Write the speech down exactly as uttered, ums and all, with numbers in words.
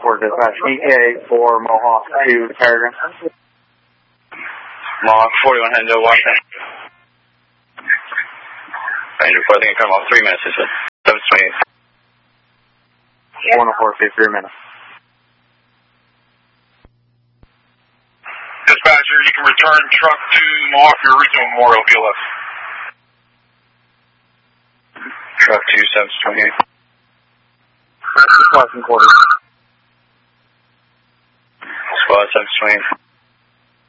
Quarter Dispatch, E K for Mohawk to Peregrine. Mohawk forty-one Hendo, Washington. Ranger four, I think I come off three minutes, is it? seven twenty-eight. one oh four, fifty-three minutes. Dispatcher, you can return truck to Mohawk, your original Memorial, P L S. Truck two, seven twenty-eight. Washington Quarter. Squad seven twenty-eight.